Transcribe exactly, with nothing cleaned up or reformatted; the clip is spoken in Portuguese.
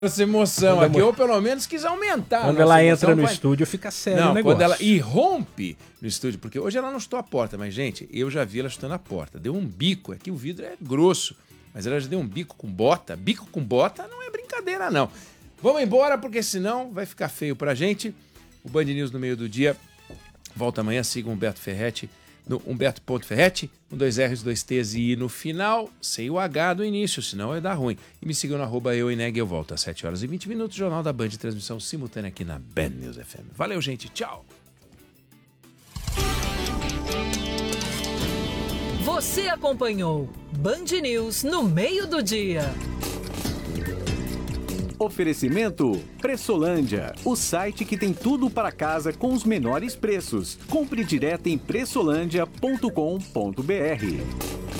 essa emoção Quando aqui, emo- ou pelo menos quis aumentar. Quando a nossa ela emoção, entra no vai- estúdio, fica sério Não, o negócio. quando ela irrompe no estúdio, porque hoje ela não chutou a porta, mas, gente, eu já vi ela chutando a porta. Deu um bico, aqui o vidro é grosso, mas ela já deu um bico com bota. Bico com bota não é brincadeira, não. Vamos embora, porque senão vai ficar feio pra gente. O Band News no meio do dia volta amanhã, siga o Humberto Ferretti, no Humberto.Ferretti, com dois R's, dois T's e I no final, sem o H do início, senão vai dar ruim. E me sigam no arroba eu e neg, eu volto às sete horas e vinte minutos, Jornal da Band, transmissão simultânea aqui na Band News F M. Valeu, gente, tchau! Você acompanhou Band News no meio do dia. Oferecimento Pressolândia, o site que tem tudo para casa com os menores preços. Compre direto em pressolândia ponto com ponto br.